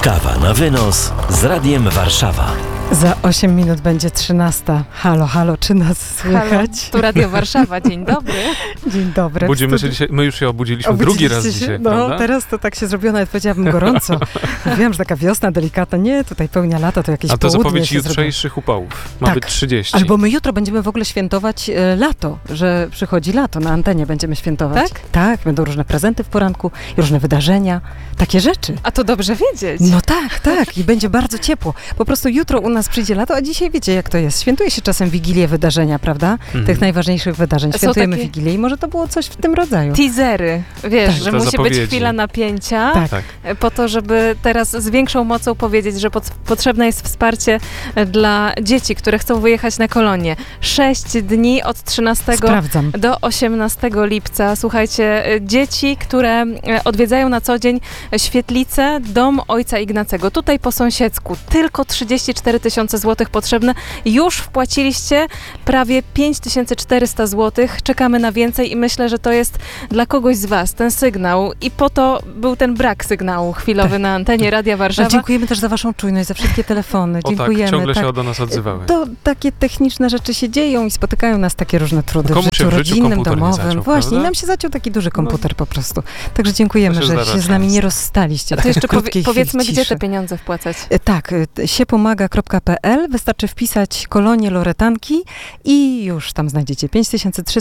Kawa na wynos z Radiem Warszawa. Za 8 minut będzie 13. Halo, halo, czy nas słychać? Halo, tu Radio Warszawa, dzień dobry. Dzień dobry. Budzimy się dzisiaj, my już się obudziliśmy drugi raz dzisiaj, No, prawda? teraz to tak się zrobiło, nawet powiedziałabym gorąco. Wiem, że taka wiosna delikatna, nie, tutaj pełnia lata, to jakieś A to południe zapowiedź się zrobiło. jutrzejszych upałów. Ma Tak. być 30. Albo my jutro będziemy w ogóle świętować lato, że przychodzi lato, na antenie będziemy świętować. Tak? Tak, będą różne prezenty w poranku, różne wydarzenia, takie rzeczy. A to dobrze wiedzieć. No tak, i będzie bardzo ciepło. Po prostu jutro u nas przyjdzie lato, a dzisiaj wiecie jak to jest. Świętuje się czasem Wigilię wydarzenia, prawda? Tych najważniejszych wydarzeń. Są Świętujemy takie Wigilię i może to było coś w tym rodzaju. Teasery, wiesz, Tak. że To musi zapowiedzi. być chwila napięcia, Tak. po to, żeby teraz z większą mocą powiedzieć, że potrzebne jest wsparcie dla dzieci, które chcą wyjechać na kolonie. 6 dni od 13 Sprawdzam. do 18 lipca. Słuchajcie, dzieci, które odwiedzają na co dzień Świetlicę, dom ojca Ignacego. Tutaj po sąsiedzku. Tylko 34 000 złotych potrzebne. Już wpłaciliście prawie 5400 złotych. Czekamy na więcej i myślę, że to jest dla kogoś z was ten sygnał. I po to był ten brak sygnału chwilowy na antenie Radia Warszawa. Dziękujemy też za waszą czujność, za wszystkie telefony. O Dziękujemy. tak, ciągle się do nas odzywały. To takie techniczne rzeczy się dzieją i spotykają nas takie różne trudy Komu w się życiu w życiu rodzinnym, komputer nie domowym. zaciął, Właśnie, prawda? nam się zaciął taki duży komputer po prostu. Także dziękujemy, To się że zdarza się z nami często. nie rozstaliście. A to jeszcze Krótkiej powiedzmy, chwili gdzie ciszy. te pieniądze wpłacać. Tak, siepomaga.pl, wystarczy wpisać kolonie Loretanki i już tam znajdziecie.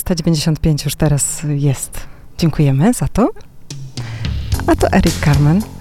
5395 już teraz jest. Dziękujemy za to. A to Eric Carmen.